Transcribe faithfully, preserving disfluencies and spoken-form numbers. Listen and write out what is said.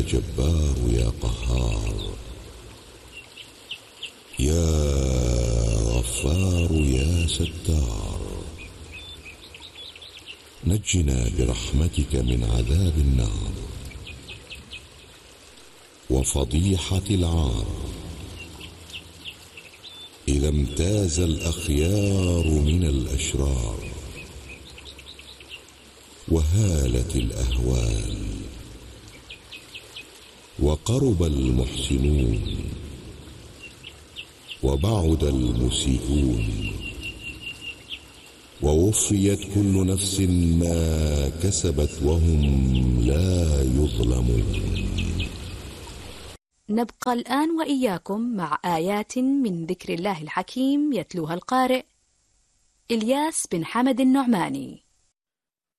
جبار يا قهار، يا غفار يا ستار، نجنا برحمتك من عذاب النار وفضيحة العار، إذا امتاز الأخيار من الأشرار وهالت الأهوال وقرب المحسنون وبعد المسيئون، ووفيت كل نفس ما كسبت وهم لا يظلمون. نبقى الآن وإياكم مع آيات من ذكر الله الحكيم يتلوها القارئ إلياس بن حمد النعماني.